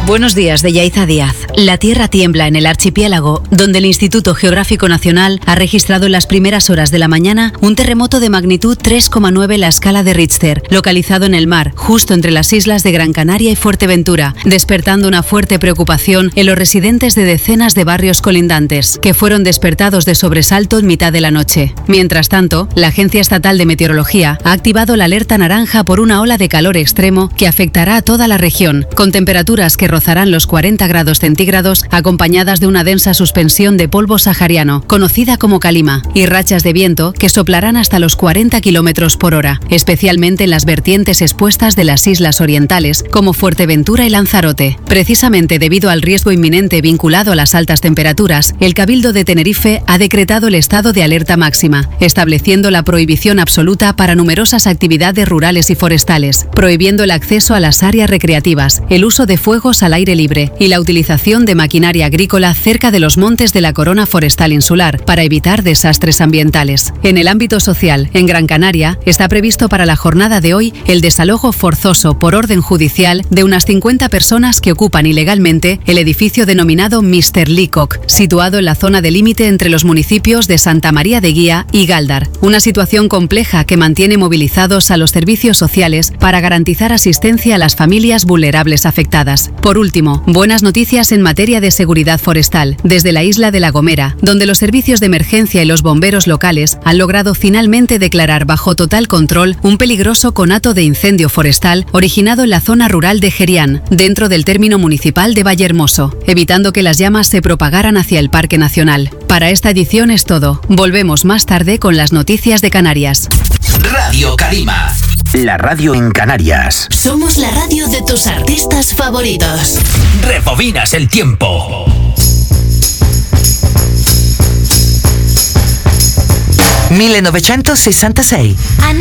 Buenos días, de Yaiza Díaz. La tierra tiembla en el archipiélago, donde el Instituto Geográfico Nacional ha registrado en las primeras horas de la mañana un terremoto de magnitud 3,9 en la escala de Richter, localizado en el mar, justo entre las islas de Gran Canaria y Fuerteventura, despertando una fuerte preocupación en los residentes de decenas de barrios colindantes, que fueron despertados de sobresalto en mitad de la noche. Mientras tanto, la Agencia Estatal de Meteorología ha activado la alerta naranja por una ola de calor extremo que afectará a toda la región, con temperaturas que rozarán los 40 grados centígrados, acompañadas de una densa suspensión de polvo sahariano, conocida como calima, y rachas de viento que soplarán hasta los 40 kilómetros por hora, especialmente en las vertientes expuestas de las islas orientales, como Fuerteventura y Lanzarote. Precisamente debido al riesgo inminente vinculado a las altas temperaturas, el Cabildo de Tenerife ha decretado el estado de alerta máxima, estableciendo la prohibición absoluta para numerosas actividades rurales y forestales, prohibiendo el acceso a las áreas recreativas, el uso de fuegos al aire libre y la utilización de maquinaria agrícola cerca de los montes de la corona forestal insular para evitar desastres ambientales. En el ámbito social, en Gran Canaria, está previsto para la jornada de hoy el desalojo forzoso por orden judicial de unas 50 personas que ocupan ilegalmente el edificio denominado Mr. Leacock, situado en la zona de límite entre los municipios de Santa María de Guía y Gáldar. Una situación compleja que mantiene movilizados a los servicios sociales para garantizar asistencia a las familias vulnerables afectadas. Por último, buenas noticias en materia de seguridad forestal, desde la isla de La Gomera, donde los servicios de emergencia y los bomberos locales han logrado finalmente declarar bajo total control un peligroso conato de incendio forestal originado en la zona rural de Gerián, dentro del término municipal de Vallehermoso, evitando que las llamas se propagaran hacia el Parque Nacional. Para esta edición es todo. Volvemos más tarde con las noticias de Canarias. Radio Calima, la radio en Canarias. Somos la radio de tus artistas favoritos. Rebobinas el tiempo. 1966.